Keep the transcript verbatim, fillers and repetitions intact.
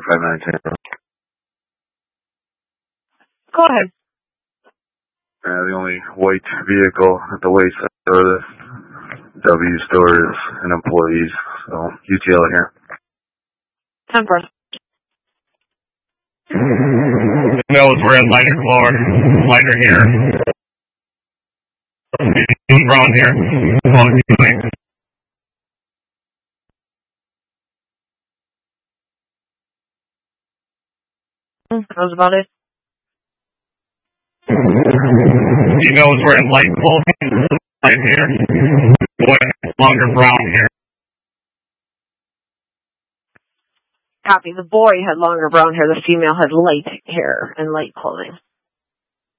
five nine ten. Go ahead. Uh, the only white vehicle at the wayside of the W store is an employee's, so U T L here. ten four. Nose red, lighter floor, lighter here. Brown here. That was about it. You know it's wearing light clothing, light hair, longer brown hair. Copy. The boy had longer brown hair. The female had light hair and light clothing.